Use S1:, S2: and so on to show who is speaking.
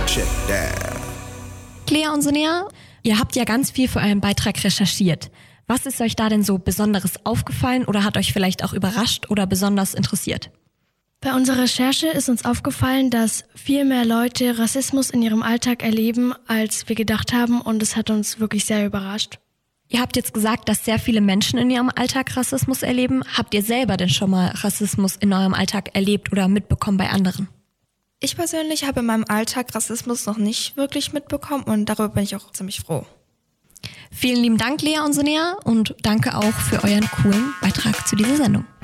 S1: Check that.
S2: Lea und Sonja, ihr habt ja ganz viel für euren Beitrag recherchiert. Was ist euch da denn so Besonderes aufgefallen oder hat euch vielleicht auch überrascht oder besonders interessiert?
S3: Bei unserer Recherche ist uns aufgefallen, dass viel mehr Leute Rassismus in ihrem Alltag erleben, als wir gedacht haben, und es hat uns wirklich sehr überrascht.
S2: Ihr habt jetzt gesagt, dass sehr viele Menschen in ihrem Alltag Rassismus erleben. Habt ihr selber denn schon mal Rassismus in eurem Alltag erlebt oder mitbekommen bei anderen?
S4: Ich persönlich habe in meinem Alltag Rassismus noch nicht wirklich mitbekommen und darüber bin ich auch ziemlich froh.
S2: Vielen lieben Dank, Lea und Sonja, und danke auch für euren coolen Beitrag zu dieser Sendung.